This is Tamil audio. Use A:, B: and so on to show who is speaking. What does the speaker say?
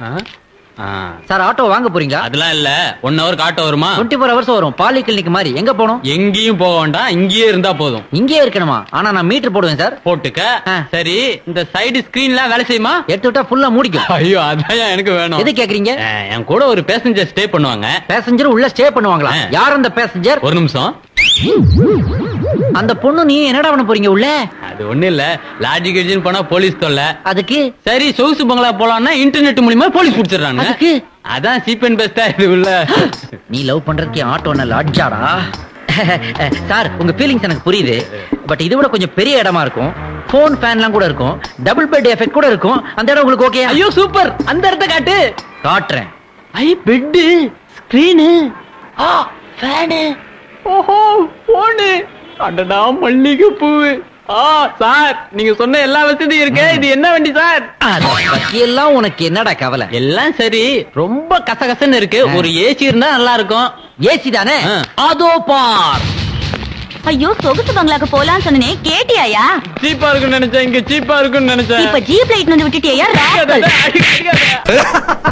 A: சார் ஆட்டோ வாங்க போறீங்களா?
B: அதெல்லாம் இல்ல. 1 ஹவருக்கு ஆட்டோ வருமா?
A: 24 hours வரும். பாலி கிளினிக் மாதிரி. எங்க போகணும்?
B: எங்கேயும் போக வேண்டாம், இங்கேயே இருந்தா போதும்.
A: இங்கேயே இருக்கணுமா? ஆனா நான் மீட்டர் போடுவேன் சார்.
B: போட்டுக்க. சரி, இந்த சைடு ஸ்கிரீன்ல வேலை செய்யுமா?
A: எடுத்து விட்டா ஃபுல்லா மூடிக்கும்.
B: ஐயோ, அதான் எனக்கு வேணும்.
A: எது கேக்குறீங்க?
B: என் கூட ஒரு பேசஞ்சர் ஸ்டே பண்ணுவாங்க.
A: பேசஞ்சர் உள்ள ஸ்டே பண்ணுவாங்களா? யார் அந்த பேசஞ்சர்?
B: ஒரு நிமிஷம்.
A: அந்த பொண்ணு நீ என்னடா பண்ண போறீங்க உள்ள?
B: அது ஒண்ணு இல்ல, லாஜிக் எஜின் போனா போலீஸ் தொல்லை.
A: அதுக்கு
B: சரி, சொகுசு பங்களா போலாம்னா இன்டர்நெட் மூலமா போலீஸ் புடிச்சிடறாங்க.
A: அதுக்கு
B: அதான் சீப் அண்ட் பெஸ்டா இது உள்ள.
A: நீ லவ் பண்றதுக்கு ஆட்டோ நல்ல லாட்ஜாடா. சார், உங்க ஃபீலிங்ஸ் எனக்கு புரியுது. பட் இது விட கொஞ்சம் பெரிய இடமா இருக்கும். போன் ஃபேன்லாம் கூட இருக்கும். டபுள் பெட் எஃபெக்ட் கூட இருக்கும். அந்த இடம் உங்களுக்கு ஓகே?
B: ஐயோ சூப்பர், அந்த இடத்த காட்டு.
A: காட்டுறேன்.
B: ஐ பெட், ஸ்கிரீன்,
A: ஃபேனு,
B: ஓஹோ போனு, அடடா மல்லிகை பூவு. சார், நீங்க சொன்ன எல்லா வசதியும் இருக்கு. இது என்ன வண்டி சார்?
A: எல்லாம் உனக்கு என்னடா கவலை?
B: எல்லாம் சரி, ரொம்ப கசகசன்னு இருக்கு. ஒரு ஏசி இருந்தா நல்லா இருக்கும்.
A: ஏசி தானே? அதோ பார்.
C: ஐயோ, சொகுசு பங்களாக்கு போலான்னு சொன்னே, கேட்டியாயா?
B: சீப்பா இருக்குன்னு நினைச்சேன். இங்க சீப்பா இருக்குன்னு நினைச்சேன்.
C: இப்ப ஜீப் லைட் வந்து விட்டுட்டியா?